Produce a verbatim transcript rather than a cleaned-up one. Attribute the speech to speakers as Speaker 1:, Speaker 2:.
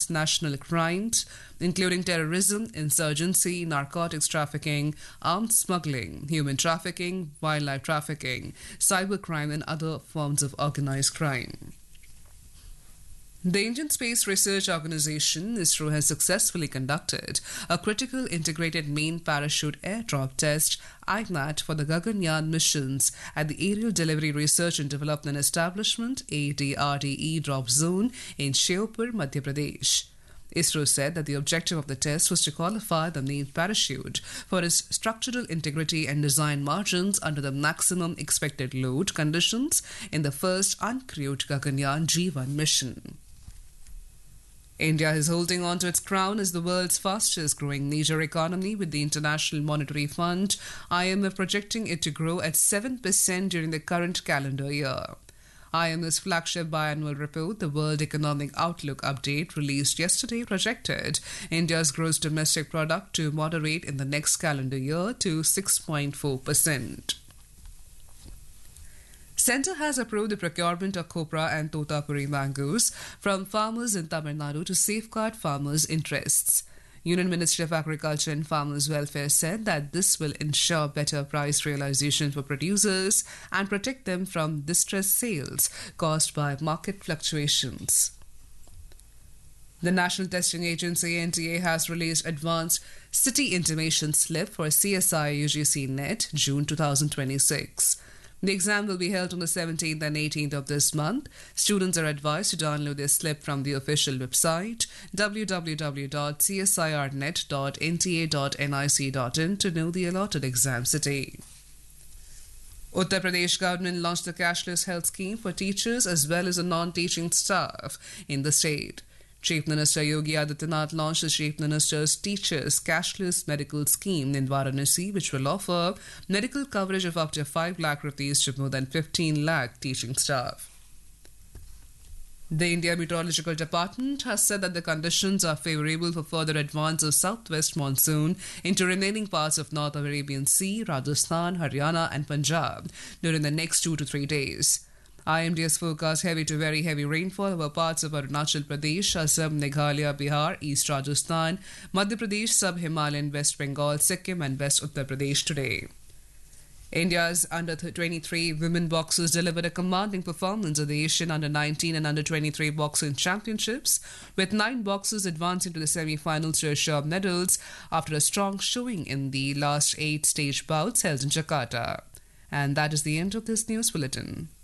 Speaker 1: transnational crimes, including terrorism, insurgency, narcotics trafficking, arms smuggling, human trafficking, wildlife trafficking, cybercrime, and other forms of organized crime. The Indian Space Research Organisation, ISRO, has successfully conducted a critical integrated main parachute airdrop test, I G M A T, for the Gaganyaan missions at the Aerial Delivery Research and Development Establishment, A D R D E Drop Zone, in Sheopur, Madhya Pradesh. ISRO said that the objective of the test was to qualify the main parachute for its structural integrity and design margins under the maximum expected load conditions in the first uncrewed Gaganyaan G one mission. India is holding on to its crown as the world's fastest growing major economy, with the International Monetary Fund, I M F, projecting it to grow at seven percent during the current calendar year. I M F's flagship biannual report, the World Economic Outlook Update, released yesterday, projected India's gross domestic product to moderate in the next calendar year to six point four percent. Centre has approved the procurement of copra and totapuri mangoes from farmers in Tamil Nadu to safeguard farmers' interests. Union Ministry of Agriculture and Farmers' Welfare said that this will ensure better price realization for producers and protect them from distressed sales caused by market fluctuations. The National Testing Agency, N T A, has released Advanced City Intimation Slip for C S I U G C Net June twenty twenty-six. The exam will be held on the seventeenth and eighteenth of this month. Students are advised to download their slip from the official website w w w dot c s i r net dot n t a dot nic dot in to know the allotted exam city. Uttar Pradesh government launched the cashless health scheme for teachers as well as the non-teaching staff in the state. Chief Minister Yogi Adityanath launched the Chief Minister's Teachers Cashless Medical Scheme in Varanasi, which will offer medical coverage of up to five lakh rupees to more than fifteen lakh teaching staff. The India Meteorological Department has said that the conditions are favourable for further advance of southwest monsoon into remaining parts of North Arabian Sea, Rajasthan, Haryana and Punjab during the next two to three days. I M D has forecast heavy to very heavy rainfall over parts of Arunachal Pradesh, Assam, Meghalaya, Bihar, East Rajasthan, Madhya Pradesh, Sub-Himalayan, West Bengal, Sikkim and West Uttar Pradesh today. India's under twenty-three women boxers delivered a commanding performance at the Asian under nineteen and under twenty-three boxing championships, with nine boxers advancing to the semi-finals to assure medals after a strong showing in the last eight stage bouts held in Jakarta. And that is the end of this news bulletin.